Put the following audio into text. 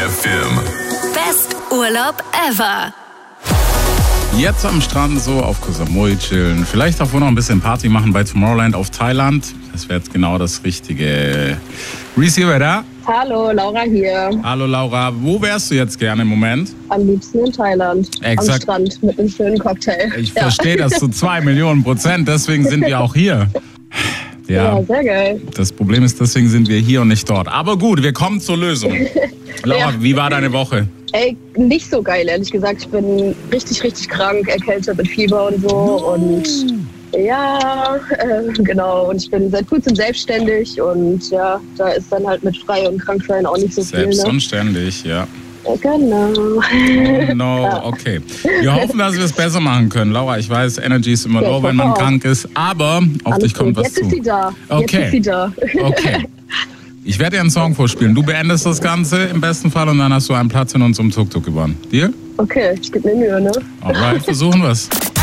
FM. Best Urlaub ever. Jetzt am Strand so auf Koh Samui chillen. Vielleicht auch wohl noch ein bisschen Party machen bei Tomorrowland auf Thailand. Das wäre jetzt genau das Richtige. Reese, wer da? Hallo, Laura hier. Hallo Laura, wo wärst du jetzt gerne im Moment? Am liebsten in Thailand. Exakt. Am Strand mit einem schönen Cocktail. Ich verstehe das zu 2 Millionen %, deswegen sind wir auch hier. Ja, sehr geil. Das Problem ist, deswegen sind wir hier und nicht dort. Aber gut, wir kommen zur Lösung. Laura, wie war deine Woche? Ey, nicht so geil, ehrlich gesagt. Ich bin richtig, richtig krank, erkältet mit Fieber und so. Und ja, genau. Und ich bin seit kurzem selbstständig. Und ja, da ist dann halt mit frei und kranksein auch nicht so viel. Selbst Ne? und ständig, ja. Genau. Oh no, okay. Wir hoffen, dass wir es besser machen können. Laura, ich weiß, Energy ist immer low, wenn man krank ist, aber auf Alles dich kommt gut. was Jetzt zu. ist sie da. Okay. Jetzt ist sie da. Okay. Ich werde dir einen Song vorspielen. Du beendest das Ganze im besten Fall und dann hast du einen Platz in unserem Tuk-Tuk gewonnen. Deal? Okay, ich gebe mir Mühe, ne? Alright, versuchen wir's.